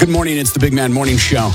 Good morning. It's the Big Man Morning Show.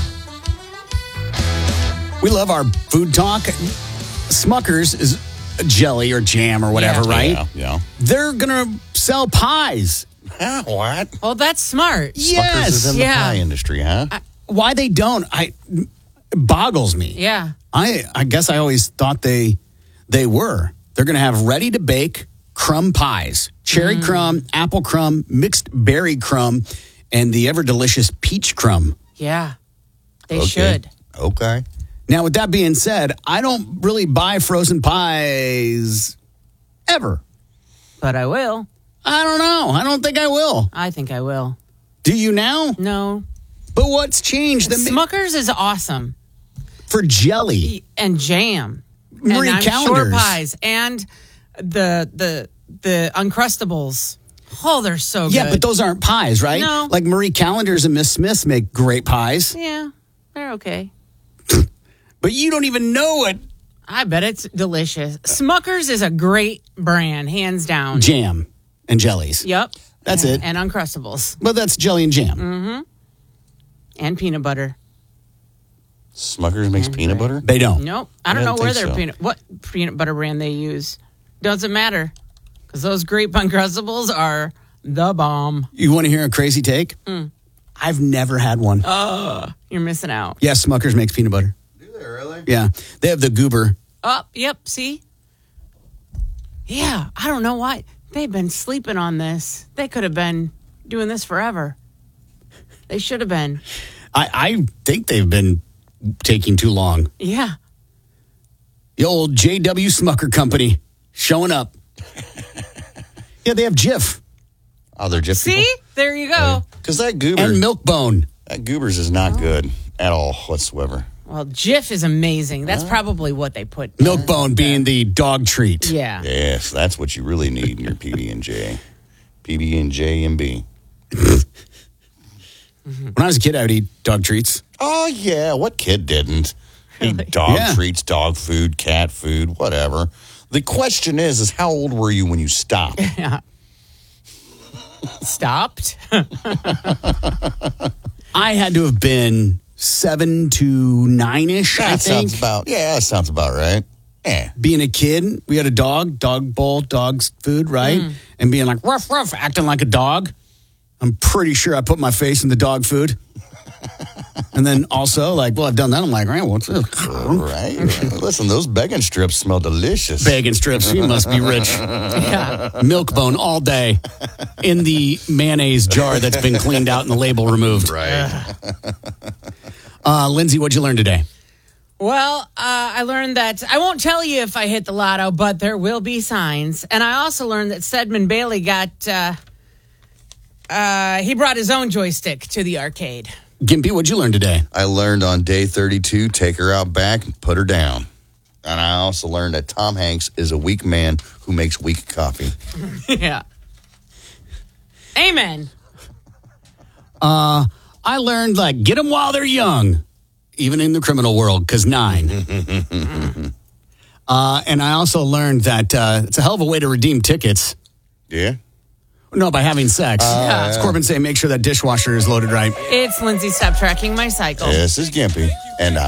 We love our food talk. Smucker's is jelly or jam or whatever, right? Yeah. They're going to sell pies. What? Oh, that's smart. Yes. Smucker's is in the pie industry, huh? Why they don't, it boggles me. Yeah. I guess I always thought they were. They're going to have ready-to-bake crumb pies. Cherry crumb, apple crumb, mixed berry crumb, and the ever-delicious peach crumb. Yeah. They Okay. should. Okay. Now, with that being said, I don't really buy frozen pies ever. But I will. I don't know. I don't think I will. I think I will. Do you now? No. But what's changed? Smucker's is awesome. For jelly. And jam. Marie and I'm sure Callender's. pies. And the Uncrustables. Oh, they're so good. Yeah, but those aren't pies, right? No. Like Marie Callender's and Miss Smith's make great pies. Yeah, they're okay. But you don't even know it. I bet it's delicious. Smucker's is a great brand, hands down. Jam and jellies. Yep. That's it. And Uncrustables. But that's jelly and jam. And peanut butter. Smucker's makes peanut butter? They don't. Nope. I don't know didn't where think so. what peanut butter brand they use. Doesn't matter. Because those grape Uncrustables are the bomb. You want to hear a crazy take? I've never had one. You're missing out. Yeah, Smucker's makes peanut butter. Do they really? Yeah. They have the goober. Oh, yep. See? Yeah. I don't know why. They've been sleeping on this. They could have been doing this forever. They should have been. I think they've been taking too long. Yeah. The old J.W. Smucker Company showing up. Yeah, they have Jif Oh, they're just See? There you go. Because that goober, and Milk-Bone. that goobers is not good at all whatsoever. Well, Jif is amazing. That's probably what they put. Milk-Bone being the dog treat. Yeah. Yes, that's what you really need in your PB&J. PB&J and B. When I was a kid, I would eat dog treats. Oh, yeah. What kid didn't? Eat dog Yeah. treats, dog food, cat food, whatever. The question is how old were you when you stopped? Stopped. I had to have been 7 to 9-ish, I That think. that sounds about right. Yeah. Being a kid, we had a dog bowl, dog's food, right? And being like, ruff, ruff, acting like a dog. I'm pretty sure I put my face in the dog food. And then also, like, well, I've done that. I'm like, right, what's this? Right. Listen, those bacon strips smell delicious. Bacon strips. You must be rich. Yeah. Milk-Bone all day in the mayonnaise jar that's been cleaned out and the label removed. Right. Lindsay, what'd you learn today? Well, I learned that I won't tell you if I hit the lotto, but there will be signs. And I also learned that Stedman Bailey he brought his own joystick to the arcade. Gimpy, what'd you learn today? I learned on day 32, take her out back and put her down. And I also learned that Tom Hanks is a weak man who makes weak coffee. Yeah. Amen. I learned, like, get them while they're young, even in the criminal world, because 9. And I also learned that it's a hell of a way to redeem tickets. Yeah? No, by having sex. Yeah. It's Corbin saying, make sure that dishwasher is loaded right. It's Lindsay. Stop tracking my cycle. This is Gimpy. And